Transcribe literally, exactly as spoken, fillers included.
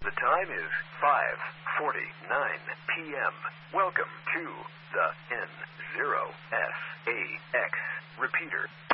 The time is five forty-nine p.m. Welcome to the N zero S A X repeater.